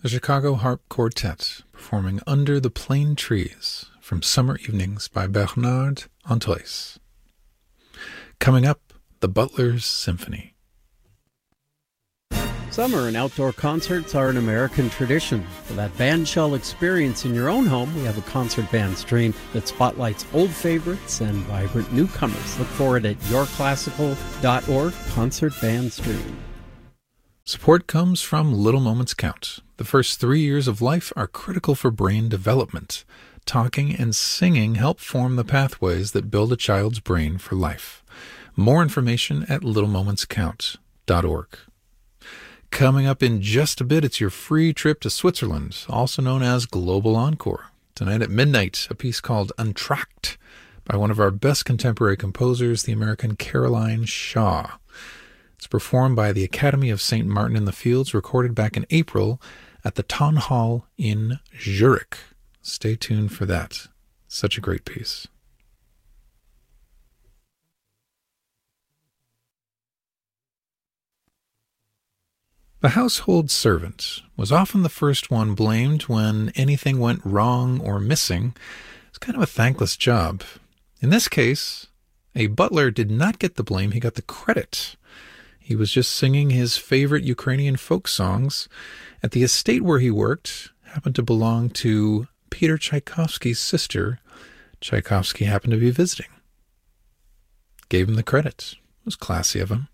The Chicago Harp Quartet performing Under the Plane Trees from Summer Evenings by Bernard Antois. Coming up, the Butler's Symphony. Summer and outdoor concerts are an American tradition. For that bandshell experience in your own home, we have a concert band stream that spotlights old favorites and vibrant newcomers. Look for it at yourclassical.org, concert band stream. Support comes from Little Moments Count. The first 3 years of life are critical for brain development. Talking and singing help form the pathways that build a child's brain for life. More information at littlemomentscount.org. Coming up in just a bit, it's your free trip to Switzerland, also known as Global Encore. Tonight at midnight, a piece called Entr'acte by one of our best contemporary composers, the American Caroline Shaw. It's performed by the Academy of St. Martin in the Fields, recorded back in April at the Town Hall in Zurich. Stay tuned for that. Such a great piece. The household servant was often the first one blamed when anything went wrong or missing. It's kind of a thankless job. In this case, a butler did not get the blame, he got the credit. He was just singing his favorite Ukrainian folk songs at the estate where he worked. Happened to belong to Peter Tchaikovsky's sister. Tchaikovsky happened to be visiting. Gave him the credit. It was classy of him.